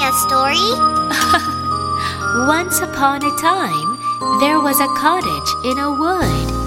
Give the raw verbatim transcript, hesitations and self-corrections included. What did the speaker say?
a story? Once upon a time, there was a cottage in a wood.